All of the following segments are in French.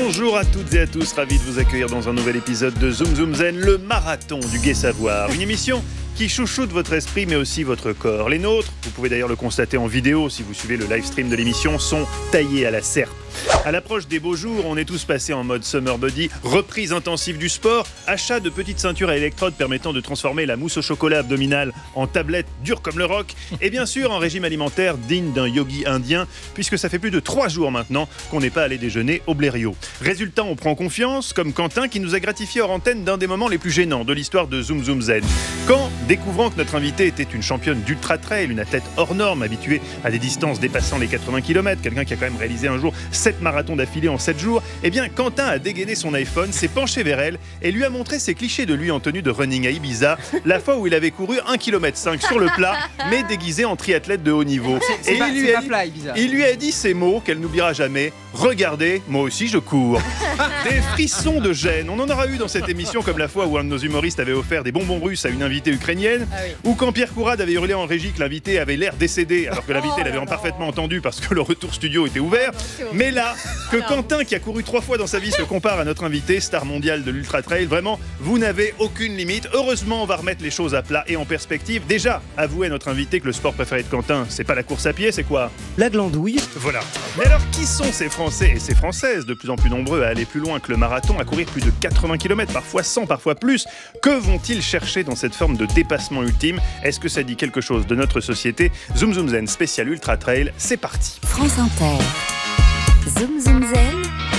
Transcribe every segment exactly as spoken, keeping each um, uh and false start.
Bonjour à toutes et à tous, ravi de vous accueillir dans un nouvel épisode de Zoom Zoom Zen, le marathon du Gai Savoir. Une émission qui chouchoute votre esprit mais aussi votre corps. Les nôtres, vous pouvez d'ailleurs le constater en vidéo si vous suivez le live stream de l'émission, sont taillés à la serpe. À l'approche des beaux jours, on est tous passés en mode summer body, reprise intensive du sport, achat de petites ceintures à électrodes permettant de transformer la mousse au chocolat abdominale en tablette dure comme le roc, et bien sûr un régime alimentaire digne d'un yogi indien, puisque ça fait plus de trois jours maintenant qu'on n'est pas allé déjeuner au Blériot. Résultat, on prend confiance, comme Quentin qui nous a gratifié hors antenne d'un des moments les plus gênants de l'histoire de Zoom Zoom Zen. Quand, découvrant que notre invitée était une championne d'ultra trail, une athlète hors norme, habituée à des distances dépassant les quatre-vingts kilomètres, quelqu'un qui a quand même réalisé un jour sept marathons d'affilée en sept jours, eh bien Quentin a dégainé son iPhone, s'est penché vers elle et lui a montré ses clichés de lui en tenue de running à Ibiza, la fois où il avait couru un virgule cinq kilomètres sur le plat, mais déguisé en triathlète de haut niveau. C'est, c'est et pas, il, lui c'est a pas dit, plat, Ibiza. il lui a dit ces mots qu'elle n'oubliera jamais: regardez, moi aussi je cours. Des frissons de gêne. On en aura eu dans cette émission, comme la fois où un de nos humoristes avait offert des bonbons russes à une invitée ukrainienne, ah oui. Ou quand Pierre Courade avait hurlé en régie que l'invité avait l'air décédé, alors que l'invité oh l'avait parfaitement entendu parce que le retour studio était ouvert. Mais là, que Quentin, qui a couru trois fois dans sa vie, se compare à notre invité, star mondial de l'Ultra Trail, vraiment, vous n'avez aucune limite. Heureusement, on va remettre les choses à plat et en perspective. Déjà, avouez à notre invité que le sport préféré de Quentin, c'est pas la course à pied, c'est quoi? La glandouille. Voilà. Mais alors, qui sont ces Français et ces Françaises, de plus en plus nombreux à aller plus loin que le marathon, à courir plus de quatre-vingts kilomètres, parfois cent, parfois plus? Que vont-ils chercher dans cette forme de dépassement ultime? Est-ce que ça dit quelque chose de notre société? Zoom Zoom Zen spécial Ultra Trail, c'est parti. France Inter. Zoom Zoom Zen.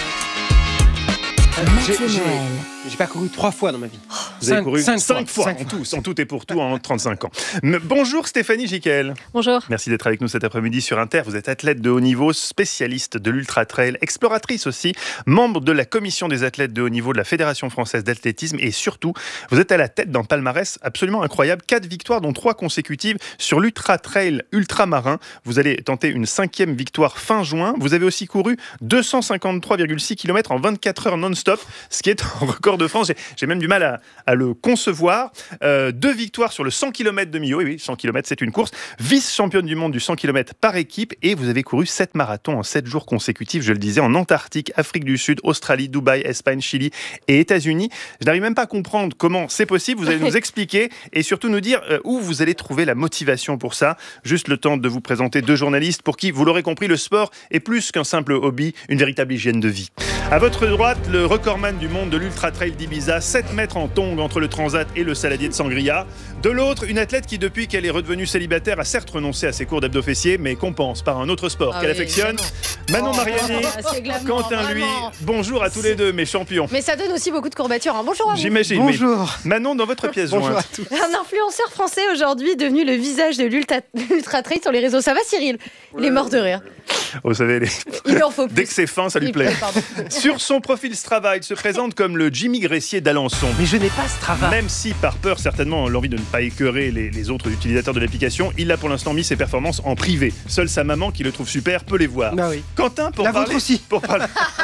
J'ai, j'ai, j'ai pas couru trois fois dans ma vie. Vous cinq, avez couru cinq, cinq fois, fois, en tout, en tout et pour tout en trente-cinq ans. Bonjour Stéphanie Jiquel. Bonjour. Merci d'être avec nous cet après-midi sur Inter. Vous êtes athlète de haut niveau, spécialiste de l'Ultra Trail, exploratrice aussi, membre de la commission des athlètes de haut niveau de la Fédération française d'athlétisme et surtout, vous êtes à la tête d'un palmarès absolument incroyable. Quatre victoires dont trois consécutives sur l'Ultra Trail ultramarin. Vous allez tenter une cinquième victoire fin juin. Vous avez aussi couru deux cent cinquante-trois virgule six kilomètres en vingt-quatre heures non-stop, ce qui est un record de France. J'ai, j'ai même du mal à, à le concevoir. Euh, deux victoires sur le cent kilomètres de Millau. Oui, oui, cent kilomètres, c'est une course. Vice-championne du monde du cent kilomètres par équipe. Et vous avez couru sept marathons en sept jours consécutifs, je le disais, en Antarctique, Afrique du Sud, Australie, Dubaï, Espagne, Chili et États-Unis. Je n'arrive même pas à comprendre comment c'est possible. Vous allez nous expliquer et surtout nous dire euh, où vous allez trouver la motivation pour ça. Juste le temps de vous présenter deux journalistes pour qui, vous l'aurez compris, le sport est plus qu'un simple hobby, une véritable hygiène de vie. À votre droite, le recordman du monde de l'Ultra Trail d'Ibiza, sept mètres en tongs entre le Transat et le Saladier de Sangria. De l'autre, une athlète qui, depuis qu'elle est redevenue célibataire, a certes renoncé à ses cours d'abdos fessiers, mais compense par un autre sport ah qu'elle oui, affectionne. Manon oh, Mariani, oh, Quentin lui, bonjour à tous les deux, mes champions. Mais ça donne aussi beaucoup de courbatures. Hein. Bonjour à vous. J'imagine. Bonjour. Mais Manon, dans votre pièce bonjour jointe. À tous. Un influenceur français aujourd'hui devenu le visage de l'Ultra, l'ultra Trail sur les réseaux. Ça va, Cyril? Il est mort de rire. Vous savez, les... il en faut plus. Dès que c'est fin, ça lui plaît. plaît Sur son profil Strava, il se présente comme le Jimmy Gressier d'Alençon. Mais je n'ai pas Strava. Même si, par peur, certainement, l'envie de ne pas écœurer les, les autres utilisateurs de l'application, il a pour l'instant mis ses performances en privé. Seule sa maman, qui le trouve super, peut les voir. Bah oui. Quentin, pour La parler... vôtre aussi. Pour parler...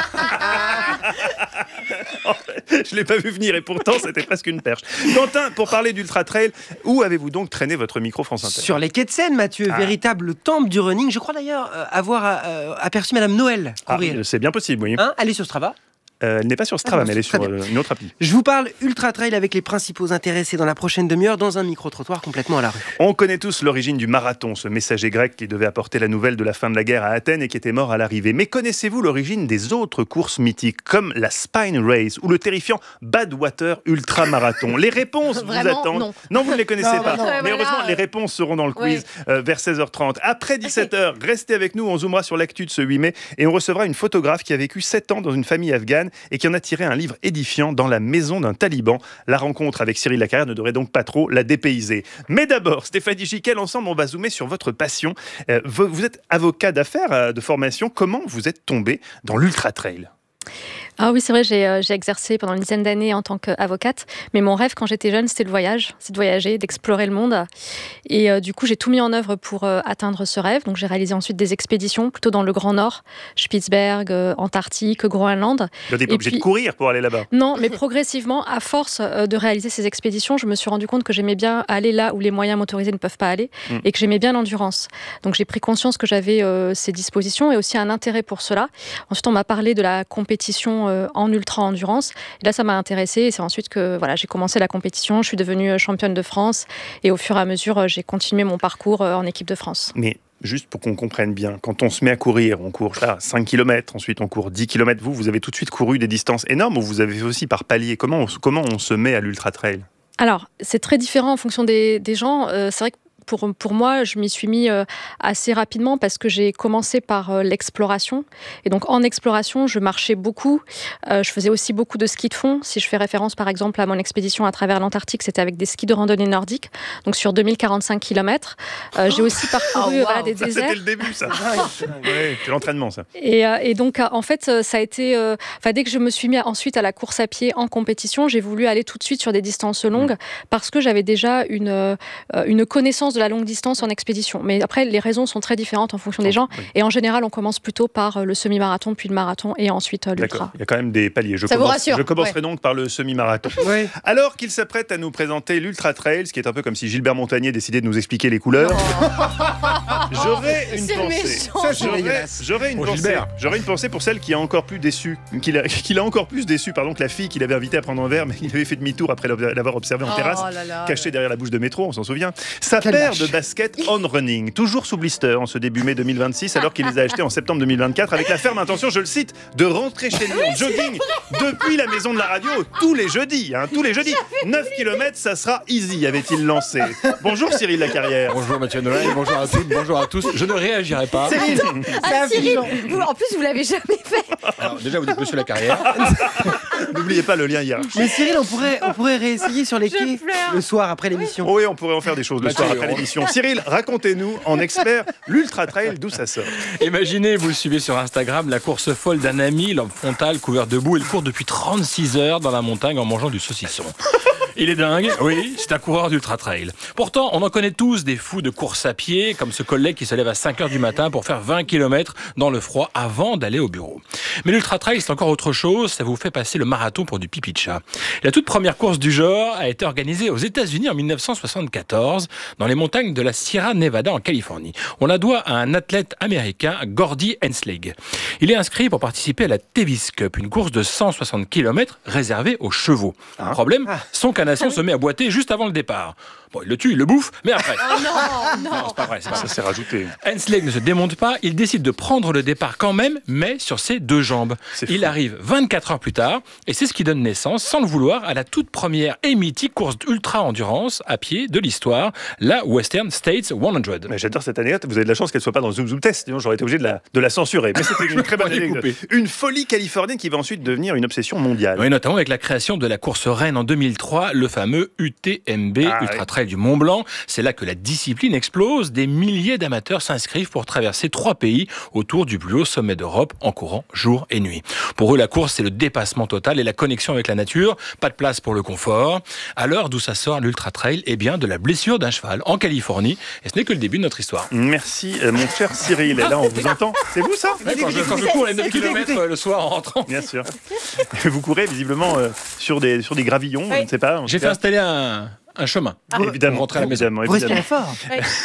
Je l'ai pas vu venir et pourtant, c'était presque une perche. Quentin, pour parler d'Ultra Trail, où avez-vous donc traîné votre micro France Inter? Sur les quais de Seine, Mathieu, ah. véritable temple du running. Je crois d'ailleurs euh, avoir euh, aperçu Madame Noël courir. Ah, c'est bien possible, oui. Hein, elle est sur Strava. Euh, elle n'est pas sur Strava, ah, mais elle est sur euh, une autre appli. Je vous parle Ultra Trail avec les principaux intéressés dans la prochaine demi-heure dans un micro-trottoir complètement à la rue. On connaît tous l'origine du marathon, ce messager grec qui devait apporter la nouvelle de la fin de la guerre à Athènes et qui était mort à l'arrivée. Mais connaissez-vous l'origine des autres courses mythiques comme la Spine Race ou le terrifiant Badwater Ultra Marathon? Les réponses vous Vraiment, attendent. Non. non, vous ne les connaissez non, pas. non, non. Mais heureusement, voilà. Les réponses seront dans le quiz oui. euh, vers seize heures trente. Après dix-sept heures, restez avec nous, on zoomera sur l'actu de ce huit mai et on recevra une photographe qui a vécu sept ans dans une famille afghane et qui en a tiré un livre édifiant dans la maison d'un taliban. La rencontre avec Cyril Lacarrière ne devrait donc pas trop la dépayser. Mais d'abord, Stéphanie Jiquel, ensemble, on va zoomer sur votre passion. Euh, vous, vous êtes avocat d'affaires euh, de formation. Comment vous êtes tombé dans l'Ultra Trail ? Ah oui, c'est vrai, j'ai, euh, j'ai exercé pendant une dizaine d'années en tant qu'avocate, mais mon rêve quand j'étais jeune, c'était le voyage, c'est de voyager, d'explorer le monde. Et euh, du coup, j'ai tout mis en œuvre pour euh, atteindre ce rêve. Donc j'ai réalisé ensuite des expéditions, plutôt dans le Grand Nord, Spitzberg, euh, Antarctique, Groenland. Vous n'êtes pas obligé puis... de courir pour aller là-bas. Non, mais progressivement, à force euh, de réaliser ces expéditions, je me suis rendu compte que j'aimais bien aller là où les moyens motorisés ne peuvent pas aller mmh. et que j'aimais bien l'endurance. Donc j'ai pris conscience que j'avais euh, ces dispositions et aussi un intérêt pour cela. Ensuite, on m'a parlé de la compétition compétition euh, en ultra-endurance. Et là, ça m'a intéressée et c'est ensuite que voilà, j'ai commencé la compétition, je suis devenue championne de France et au fur et à mesure, j'ai continué mon parcours euh, en équipe de France. Mais juste pour qu'on comprenne bien, quand on se met à courir, on court là, cinq kilomètres, ensuite on court dix kilomètres. Vous, vous avez tout de suite couru des distances énormes ou vous avez fait aussi par palier? Comment on, comment on se met à l'ultra-trail? Alors, c'est très différent en fonction des, des gens. Euh, c'est vrai que Pour, pour moi, je m'y suis mis euh, assez rapidement parce que j'ai commencé par euh, l'exploration. Et donc, en exploration, je marchais beaucoup. Euh, je faisais aussi beaucoup de ski de fond. Si je fais référence, par exemple, à mon expédition à travers l'Antarctique, c'était avec des skis de randonnée nordique, donc sur deux mille quarante-cinq kilomètres. Euh, j'ai aussi parcouru oh, wow. voilà, des ça, déserts. C'était le début, ça. ouais, c'est l'entraînement, ça. Et, euh, et donc, en fait, ça a été... Euh, dès que je me suis mis ensuite à la course à pied en compétition, j'ai voulu aller tout de suite sur des distances longues mmh. parce que j'avais déjà une, euh, une connaissance de la longue distance en expédition. Mais après, les raisons sont très différentes en fonction des gens. Oui. Et en général, on commence plutôt par le semi-marathon, puis le marathon et ensuite l'ultra. D'accord. Il y a quand même des paliers. Je Ça commence, vous rassure. Je commencerai ouais. donc par le semi-marathon. Ouais. Alors qu'il s'apprête à nous présenter l'Ultra Trail, ce qui est un peu comme si Gilbert Montagnier décidait de nous expliquer les couleurs. Oh. J'aurais une c'est pensée. Ça, j'aurais, j'aurais une bon, pensée. Gilbert. J'aurais une pensée pour celle qui a encore plus déçu, qui l'a, qui l'a encore plus déçu, pardon, que la fille qu'il avait invitée à prendre un verre, mais il avait fait demi-tour après l'avoir observé en oh terrasse, là là, cachée là. derrière la bouche de métro, on s'en souvient. Sa Quelle paire vache. de baskets On Running, toujours sous blister en ce début mai deux mille vingt-six, alors qu'il les a achetés en septembre deux mille vingt-quatre, avec la ferme intention, je le cite, de rentrer chez lui en jogging depuis la maison de la radio tous les jeudis. Hein, tous les jeudis. neuf kilomètres, ça sera easy, avait-il lancé. Bonjour Cyril Lacarrière. Bonjour Mathieu Noël, bonjour à toutes, bonjour à tous. Je ne réagirai pas. Cyril, Ah, Cyril, vous, en plus, vous l'avez jamais fait. Alors, déjà, vous dites Monsieur Lacarrière. N'oubliez pas le lien hier. mais Cyril, on pourrait, on pourrait réessayer sur les Je quais pleure. le soir après l'émission. Oh oui, on pourrait en faire des choses le Mathieu, soir après on- l'émission. Cyril, racontez-nous, en expert, l'Ultra Trail, d'où ça sort. Imaginez, vous le suivez sur Instagram, la course folle d'un ami, l'homme frontal, couvert de boue. Il court depuis trente-six heures dans la montagne en mangeant du saucisson. Il est dingue, oui, c'est un coureur d'ultra trail. Pourtant, on en connaît tous des fous de course à pied, comme ce collègue qui se lève à cinq heures du matin pour faire vingt kilomètres dans le froid avant d'aller au bureau. Mais l'ultra trail, c'est encore autre chose, ça vous fait passer le marathon pour du pipi de chat. La toute première course du genre a été organisée aux États-Unis en dix-neuf cent soixante-quatorze, dans les montagnes de la Sierra Nevada en Californie. On la doit à un athlète américain, Gordy Henslig. Il est inscrit pour participer à la Davis Cup, une course de cent soixante kilomètres réservée aux chevaux. Ah. Problème, son canasson se met à boiter juste avant le départ. Bon, il le tue, il le bouffe, mais après. Oh non, non. Non, c'est pas vrai, c'est pas Ça vrai. s'est rajouté. Henslig ne se démonte pas, il décide de prendre le départ quand même, mais sur ses deux jambes. C'est Il fou. arrive vingt-quatre heures plus tard, et c'est ce qui donne naissance, sans le vouloir, à la toute première et mythique course ultra-endurance à pied de l'histoire, la Western States cent. Mais j'adore cette anecdote. Vous avez de la chance qu'elle soit pas dans le Zoom Zoom Test. Sinon, j'aurais été obligé de la, de la censurer. Mais c'était une très bonne On va les anecdote. couper. Une folie californienne qui va ensuite devenir une obsession mondiale. Oui, notamment avec la création de la course reine en deux mille trois, le fameux U T M B, Ah, Ultra oui. Trail du Mont Blanc. C'est là que la discipline explose. Des milliers d'amateurs s'inscrivent pour traverser trois pays autour du plus haut sommet d'Europe en courant jour et nuit. Pour eux, la course, c'est le dépassement total et la connexion avec la nature. Pas de place pour le confort. Alors, d'où ça sort l'Ultra Trail? Eh bien, de la blessure d'un cheval en Californie. Et ce n'est que le début de notre histoire. Merci, euh, mon cher Cyril. Et là, on vous entend. C'est vous, ça? Ouais, quand, je, quand je cours les neuf Écoutez, kilomètres écoutez. le soir en rentrant. Bien sûr. Vous courez visiblement euh, sur, des, sur des gravillons, Oui. je ne sais pas. en J'ai tout fait cas. installer un, un chemin. Évidemment, Pour rentrer à la maison. évidemment, Vous évidemment. respirez fort.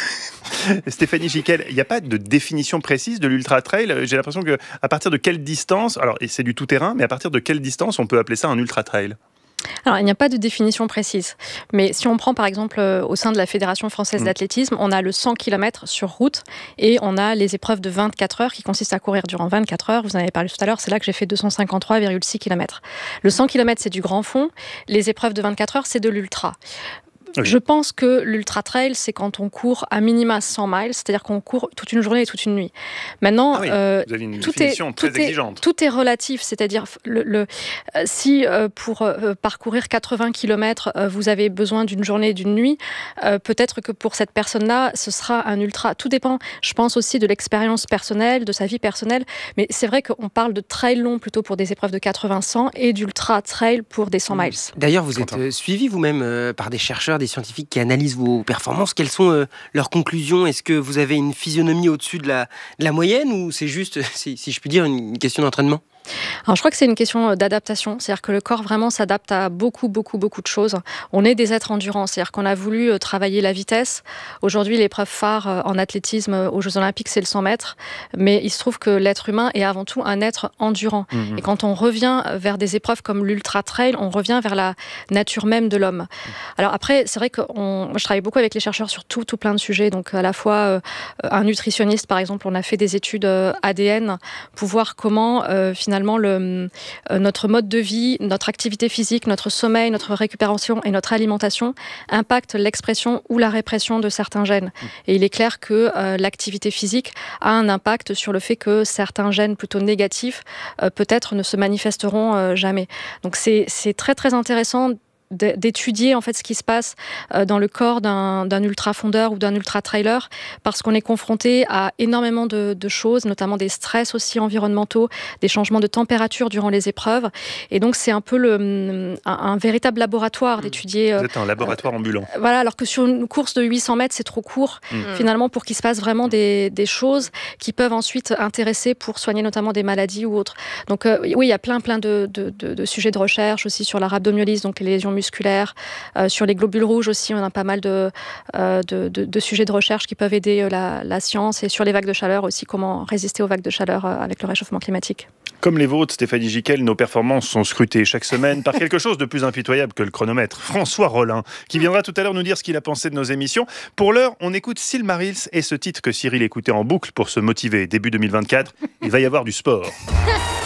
Stéphanie Giquel, il n'y a pas de définition précise de l'ultra trail. J'ai l'impression que à partir de quelle distance, alors et c'est du tout terrain, mais à partir de quelle distance on peut appeler ça un ultra trail? Alors, il n'y a pas de définition précise. Mais si on prend par exemple euh, au sein de la Fédération française Mmh. d'athlétisme, on a le cent kilomètres sur route et on a les épreuves de vingt-quatre heures qui consistent à courir durant vingt-quatre heures. Vous en avez parlé tout à l'heure, c'est là que j'ai fait deux cent cinquante-trois virgule six kilomètres. Le cent kilomètres, c'est du grand fond. Les épreuves de vingt-quatre heures, c'est de l'ultra. Oui. Je pense que l'ultra trail, c'est quand on court à minima cent miles, c'est-à-dire qu'on court toute une journée et toute une nuit. Maintenant, Ah oui, euh, vous avez une tout définition est, très tout est- exigeante. tout est relatif, c'est-à-dire le, le- euh, si euh, pour euh, parcourir quatre-vingts kilomètres, euh, vous avez besoin d'une journée et d'une nuit, euh, peut-être que pour cette personne-là, ce sera un ultra. Tout dépend, je pense aussi de l'expérience personnelle, de sa vie personnelle, mais c'est vrai qu'on parle de trail long plutôt pour des épreuves de quatre-vingts cent et d'ultra trail pour des cent miles. D'ailleurs, vous êtes Quentin. euh, suivi vous-même euh, par des chercheurs, des scientifiques qui analysent vos performances. Quelles sont euh, leurs conclusions? Est-ce que vous avez une physionomie au-dessus de la, de la moyenne ou c'est juste, si, si je puis dire, une question d'entraînement? Alors, je crois que c'est une question d'adaptation. C'est-à-dire que le corps vraiment s'adapte à beaucoup, beaucoup, beaucoup de choses. On est des êtres endurants. C'est-à-dire qu'on a voulu travailler la vitesse. Aujourd'hui, l'épreuve phare en athlétisme aux Jeux Olympiques, c'est le cent mètres. Mais il se trouve que l'être humain est avant tout un être endurant. Mmh. Et quand on revient vers des épreuves comme l'ultra-trail, on revient vers la nature même de l'homme. Alors après, c'est vrai que on... je travaille beaucoup avec les chercheurs sur tout, tout plein de sujets. Donc à la fois euh, un nutritionniste, par exemple, on a fait des études euh, A D N pour voir comment euh, finalement le, euh, notre mode de vie, notre activité physique, notre sommeil, notre récupération et notre alimentation impactent l'expression ou la répression de certains gènes. Et il est clair que euh, l'activité physique a un impact sur le fait que certains gènes plutôt négatifs euh, peut-être ne se manifesteront euh, jamais. Donc c'est, c'est très très intéressant d'étudier en fait ce qui se passe dans le corps d'un, d'un ultra-fondeur ou d'un ultra-trailer, parce qu'on est confronté à énormément de, de choses, notamment des stress aussi environnementaux, des changements de température durant les épreuves. Et donc, c'est un peu le, un, un véritable laboratoire d'étudier... Vous êtes un laboratoire euh, ambulant. Voilà, alors que sur une course de huit cents mètres, c'est trop court, mmh. finalement, pour qu'il se passe vraiment des, des choses qui peuvent ensuite intéresser pour soigner notamment des maladies ou autres. Donc, euh, oui, il y a plein, plein de, de, de, de sujets de recherche aussi sur la rhabdomyolyse, donc les lésions musculaires, euh, sur les globules rouges aussi, on a pas mal de, euh, de, de, de sujets de recherche qui peuvent aider euh, la, la science, et sur les vagues de chaleur aussi, comment résister aux vagues de chaleur euh, avec le réchauffement climatique. Comme les vôtres, Stéphanie Jiquel, nos performances sont scrutées chaque semaine par quelque chose de plus impitoyable que le chronomètre. François Rollin, qui viendra tout à l'heure nous dire ce qu'il a pensé de nos émissions. Pour l'heure, on écoute Silmarils et ce titre que Cyril écoutait en boucle pour se motiver. Début deux mille vingt-quatre, il va y avoir du sport.